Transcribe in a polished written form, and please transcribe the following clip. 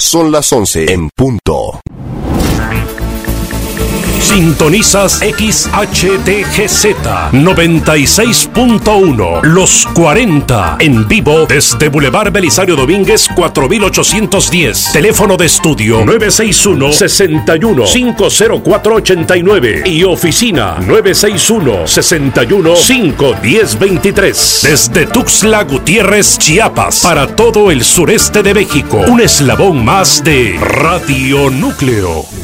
Son las 11 en punto. Sintonizas XHTGZ 96.1 Los 40 en vivo desde Boulevard Belisario Domínguez 4810. Teléfono de estudio 961-61-50489 y oficina 961-61-51023. Desde Tuxtla Gutiérrez, Chiapas, para todo el sureste de México. Un eslabón más de Radio Núcleo.